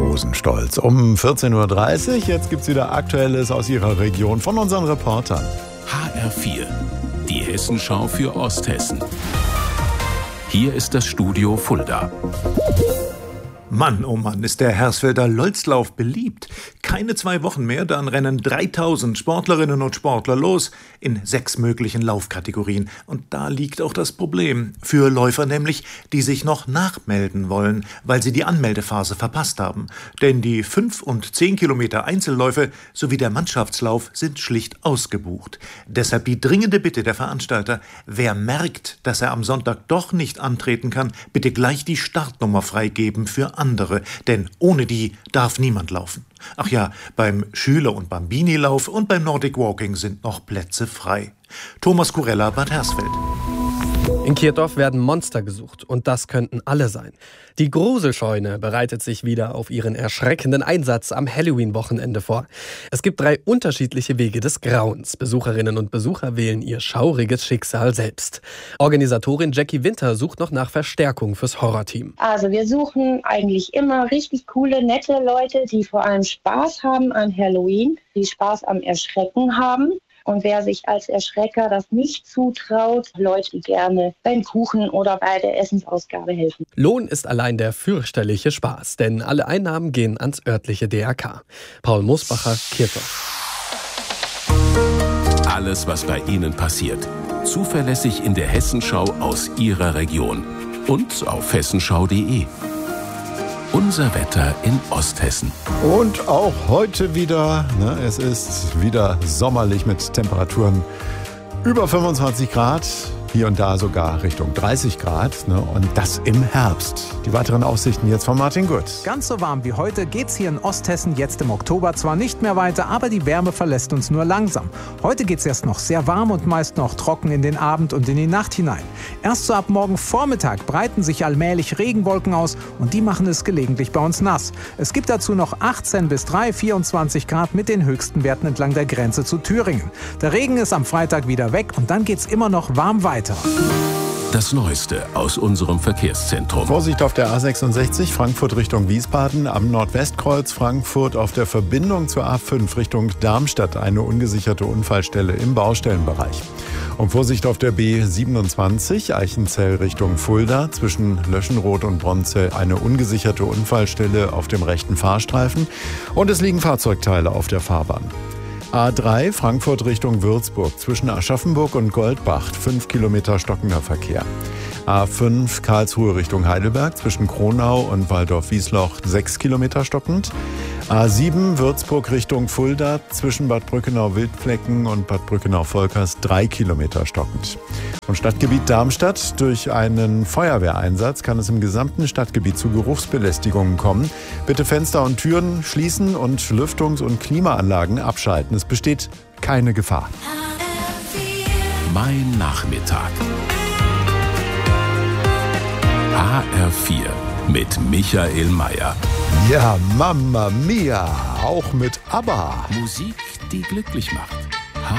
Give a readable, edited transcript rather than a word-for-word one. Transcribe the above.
Rosenstolz. Um 14.30 Uhr, jetzt gibt's wieder Aktuelles aus Ihrer Region von unseren Reportern. HR4, die Hessenschau für Osthessen. Hier ist das Studio Fulda. Mann, oh Mann, ist der Hersfelder Lolzlauf beliebt. Keine 2 Wochen mehr, dann rennen 3000 Sportlerinnen und Sportler los in 6 möglichen Laufkategorien. Und da liegt auch das Problem. Für Läufer nämlich, die sich noch nachmelden wollen, weil sie die Anmeldephase verpasst haben. Denn die 5 und 10 Kilometer Einzelläufe sowie der Mannschaftslauf sind schlicht ausgebucht. Deshalb die dringende Bitte der Veranstalter, wer merkt, dass er am Sonntag doch nicht antreten kann, bitte gleich die Startnummer freigeben für andere, denn ohne die darf niemand laufen. Ach ja, beim Schüler- und Bambini-Lauf und beim Nordic Walking sind noch Plätze frei. Thomas Kurella, Bad Hersfeld. In Kirchdorf werden Monster gesucht und das könnten alle sein. Die Gruselscheune bereitet sich wieder auf ihren erschreckenden Einsatz am Halloween-Wochenende vor. Es gibt 3 unterschiedliche Wege des Grauens. Besucherinnen und Besucher wählen ihr schauriges Schicksal selbst. Organisatorin Jackie Winter sucht noch nach Verstärkung fürs Horrorteam. Also wir suchen eigentlich immer richtig coole, nette Leute, die vor allem Spaß haben an Halloween, die Spaß am Erschrecken haben. Und wer sich als Erschrecker das nicht zutraut, Leute, die gerne beim Kuchen oder bei der Essensausgabe helfen. Lohn ist allein der fürchterliche Spaß, denn alle Einnahmen gehen ans örtliche DRK. Paul Mosbacher, Kirchdorf. Alles, was bei Ihnen passiert. Zuverlässig in der Hessenschau aus Ihrer Region. Und auf hessenschau.de. Unser Wetter in Osthessen. Und auch heute wieder, es ist wieder sommerlich mit Temperaturen über 25 Grad. Hier und da sogar Richtung 30 Grad, und das im Herbst. Die weiteren Aussichten jetzt von Martin Gut. Ganz so warm wie heute geht's hier in Osthessen jetzt im Oktober zwar nicht mehr weiter, aber die Wärme verlässt uns nur langsam. Heute geht's erst noch sehr warm und meist noch trocken in den Abend und in die Nacht hinein. Erst so ab morgen Vormittag breiten sich allmählich Regenwolken aus und die machen es gelegentlich bei uns nass. Es gibt dazu noch 18 bis 24 Grad mit den höchsten Werten entlang der Grenze zu Thüringen. Der Regen ist am Freitag wieder weg und dann geht's immer noch warm weiter. Das Neueste aus unserem Verkehrszentrum. Vorsicht auf der A66 Frankfurt Richtung Wiesbaden, am Nordwestkreuz Frankfurt auf der Verbindung zur A5 Richtung Darmstadt eine ungesicherte Unfallstelle im Baustellenbereich. Und Vorsicht auf der B27 Eichenzell Richtung Fulda zwischen Löschenroth und Bronzell eine ungesicherte Unfallstelle auf dem rechten Fahrstreifen und es liegen Fahrzeugteile auf der Fahrbahn. A3 Frankfurt Richtung Würzburg zwischen Aschaffenburg und Goldbach 5 Kilometer stockender Verkehr. A5 Karlsruhe Richtung Heidelberg zwischen Kronau und Waldorf-Wiesloch 6 Kilometer stockend. A7 Würzburg Richtung Fulda zwischen Bad Brückenau-Wildflecken und Bad Brückenau-Volkers 3 Kilometer stockend. Und Stadtgebiet Darmstadt: durch einen Feuerwehreinsatz kann es im gesamten Stadtgebiet zu Geruchsbelästigungen kommen. Bitte Fenster und Türen schließen und Lüftungs- und Klimaanlagen abschalten. Es besteht keine Gefahr. Mein Nachmittag. HR4 mit Michael Mayer. Ja, Mamma Mia, auch mit ABBA. Musik, die glücklich macht.